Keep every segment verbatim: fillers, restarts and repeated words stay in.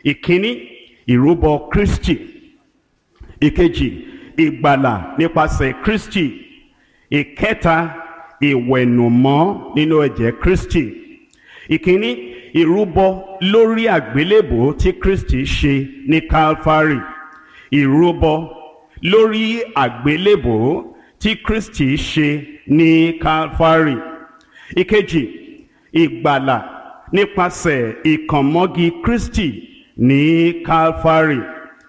ìkíní, ìrúbọ Kristi. ìkejì, ìgbàlà nípasẹ̀ Kristi. ìkẹta, ìwẹ̀nùmọ́ nínú ẹ̀jẹ̀ Kristi. ìkíní, ìrúbọ lórí àgbélébò tí Kristi ṣe ní Calvary. ìrúbọ lórí àgbélébò tí Kristi ṣe ní Calvary. ìkejì, ìgbàlà nípasẹ̀ ìkànmọ́gi Kristi ní Calvary.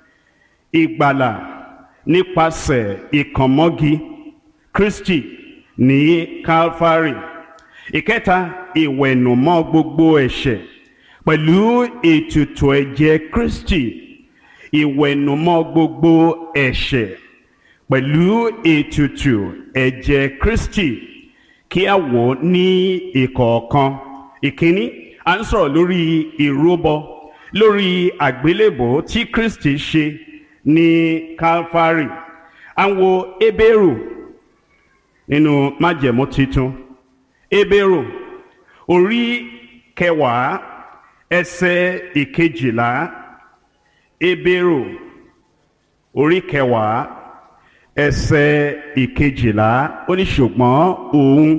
ìgbàlà nípasẹ̀ ìkànmọ́gi Kristi ní Calvary. ìkẹta, ìwẹ̀nùmọ́ gbogbo ẹ̀ṣẹ̀ pẹ̀lú ètùtù ẹ̀jẹ̀ Kristi. ìwẹ̀nùmọ́ gbogbo ẹ̀ṣẹ̀ pẹ̀lú ètùtù ẹ̀jẹ̀ Kristi. kí a wò ní ìkọ̀ọ̀kan. ìkíní, à ń sọ̀rọ̀ lórí ìrúbọ lórí àgbélébò tí Kristi ṣe ní Calvary. à ń wo Hébérù nínú májẹ̀mú titun. Hébérù orí kẹwàá ẹsẹ̀ ìkejìlá. Hébérù orí kẹwàá ẹsẹ̀ ìkejìlá ó ní ṣùgbọ́n òun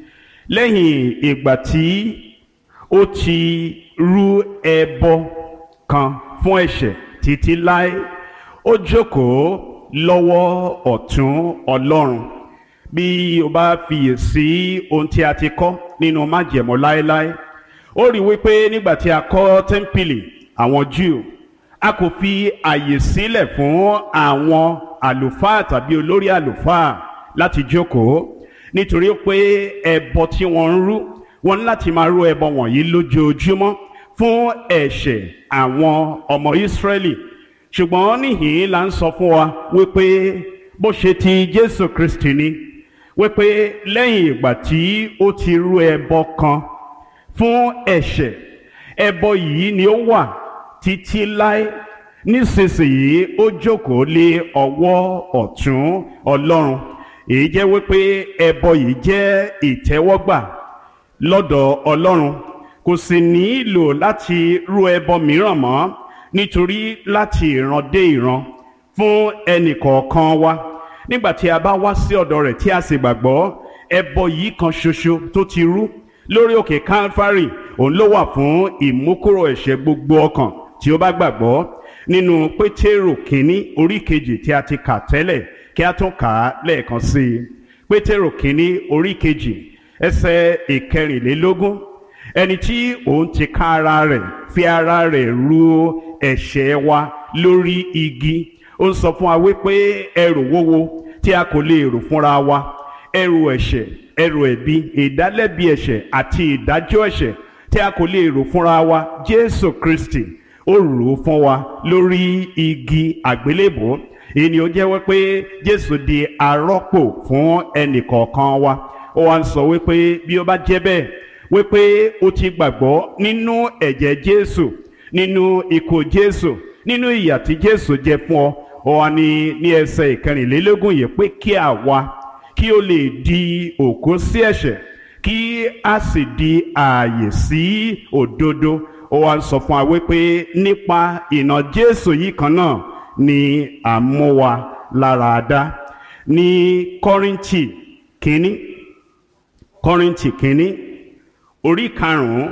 lẹ́yìn ìgbà tí ó ti rú ẹbọ kan fún ẹ̀ṣẹ̀ títí láé, ó jókòó lọ́wọ́ ọ̀tún Ọlọ́run. bí o bá fiyèsí ohun tí a ti kọ́ nínú májẹ̀mú láéláé, ó rí wípé nígbà tí a kọ́ tẹ́ḿpìlì àwọn Júù, a kò fi àyè sílẹ̀ fún àwọn àlùfáà tàbí olórí àlùfáà láti jókòó, nítorí pé ẹbọ tí wọ́n ń rú, wọ́n ní láti máa rú ẹbọ wọ̀nyí lójoojúmọ́ fún ẹ̀ṣẹ̀ àwọn ọmọ Ísírẹ́lì. ṣùgbọ́n níhìn-ín là ń sọ fún wa wípé bó ṣe ti Jésù Kristi ni, wípé lẹ́yìn ìgbà tí ó ti rú ẹbọ kan fún ẹ̀ṣẹ̀, ẹbọ yìí ni ó wà títí láé. nísinsìnyí ó jókòó lé ọwọ́ ọ̀tún Ọlọ́run. èyí jẹ́ wípé ẹbọ yìí jẹ́ ìtẹ́wọ́gbà lọ́dọ̀ Ọlọ́run. kò sì nílò láti rú ẹbọ mìíràn mọ́, nítorí láti ìran dé ìran fún ẹnìkọ̀ọ̀kan wa, nígbà tí a bá wá sí ọ̀dọ̀ rẹ̀ tí a sì gbàgbọ́, ẹbọ yìí kan ṣoṣo tó ti rú lórí òkè Calvary, òun ló wà fún ìmúkúrò ẹ̀ṣẹ̀ gbogbo ọkàn tí ó bá gbàgbọ́. nínú Pétérù kínní orí kejì tí a ti kà tẹ́lẹ̀, kí a tún kà á lẹ́ẹ̀kan sí i. Pétérù kínní orí kejì ẹsẹ̀ ìkẹrìnlélógún. ẹni tí òun ti ká ara rẹ̀ fi ara rẹ̀ ru ẹ̀ṣẹ̀ wa lórí igi. ó ń sọ fún wa wípé ẹrù wúwo tí a kò lè rù fúnra wa, ẹrù ẹ̀ṣẹ̀, ẹrù ẹ̀bi, ìdálẹ́bi ẹ̀ṣẹ̀ àti ìdájọ́ ẹ̀ṣẹ̀ tí a kò lè rù fúnra wa, Jésù Kristi ó rù ú fún wa lórí igi àgbélébùú. èyí ni ó jẹ́ wípé Jésù di arọ́pò fún ẹnìkọ̀ọ̀kan wa. ó wá ń sọ wípé bí ó bá jẹ́ bẹ́ẹ̀, wípé ó ti gbàgbọ́ nínú ẹ̀jẹ̀ Jésù, nínú ikú Jésù, nínú ìyà tí Jésù jẹ fún ọ. ó wá ní ní ẹsẹ̀ ìkẹrìnlélógún yìí pé kí àwa kí ó lè di òkú sí ẹ̀ṣẹ̀, kí a sì di ààyè sí òdodo. ó wá ń sọ fún wa wípé nípa ìnà Jésù yìí kan náà ni à ń mú wa lára dá. ní Kọ́ríńtì kínní Kọ́ríńtì kínní orí karùn-ún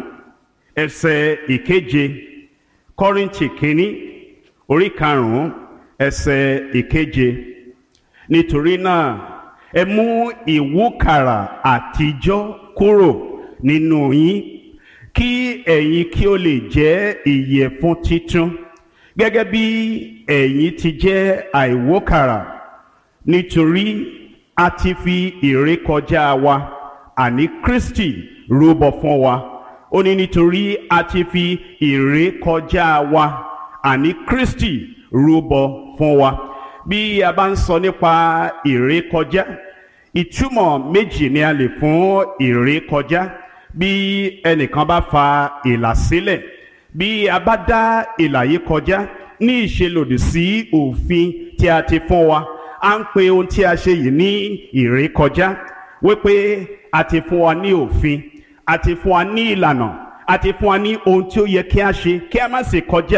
ẹsẹ̀ ìkeje. Kọ́ríńtì kínní orí karùn-ún ẹsẹ̀ ìkeje. nítorí náà ẹ mú ìwúkàrà àtijọ́ kúrò nínú yín, kí ẹ̀yin kí ó lè jẹ́ ìyẹ̀fun titun, gẹ́gẹ́ bí ẹ̀yin ti jẹ́ àìwúkàrà, nítorí a ti fi ìrékọjá wa, àní Kristi, rúbọ fún wa. ó ní nítorí a ti fi ìrékọjá wa, àní Kristi, rúbọ fún wa. bí a bá ń sọ nípa ìrékọjá, ìtumọ̀ méjì ni a lè fún ìrékọjá. bí ẹnìkan bá fa ìlà sílẹ̀, bí a bá dá ìlà yìí kọjá ní ìṣelòdì sí òfin tí a ti fún wa, à ń pe ohun tí a ṣe yìí ní ìrékọjá, wípé a ti fún wa ní òfin, a ti fún wa ní ìlànà, a ti fún wa ní ohun tí ó yẹ kí a ṣe, kí a má ṣe kọjá